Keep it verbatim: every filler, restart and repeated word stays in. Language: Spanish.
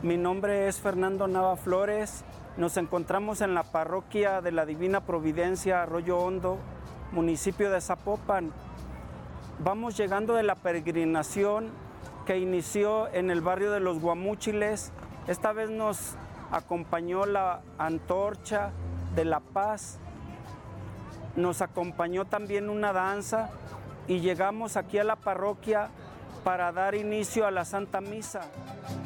Mi nombre es Fernando Nava Flores. Nos encontramos en la parroquia de la Divina Providencia, Arroyo Hondo, municipio de Zapopan. Vamos llegando de la peregrinación que inició en el barrio de los Guamúchiles. Esta vez nos acompañó la antorcha de la paz. Nos acompañó también una danza y llegamos aquí a la parroquia para dar inicio a la Santa Misa.